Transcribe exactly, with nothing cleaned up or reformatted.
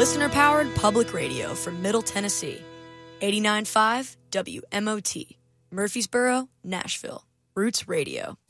Listener-powered public radio from Middle Tennessee. eighty-nine point five W M O T, Murfreesboro, Nashville. Roots Radio.